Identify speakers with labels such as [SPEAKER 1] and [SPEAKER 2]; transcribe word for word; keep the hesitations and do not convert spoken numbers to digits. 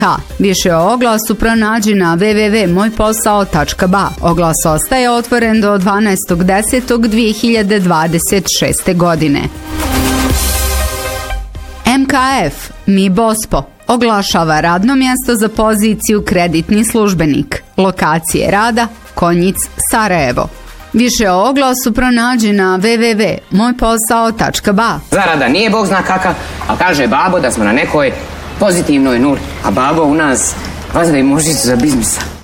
[SPEAKER 1] Više o oglasu pronađi na w w w tačka moj posao tačka b a. Oglas ostaje otvoren do dvanaestog desetog dve hiljade dvadeset šeste. godine. M K F Mi Bospo oglašava radno mjesto za poziciju kreditni službenik. Lokacije rada Konjic, Sarajevo. Više o oglasu pronađi na w w w tačka moj posao tačka b a.
[SPEAKER 2] Zarada nije bog zna kakav, a kaže babo da smo na nekoj pozitivnoj nuli, a babo u nas vazda i mužicu za biznisa.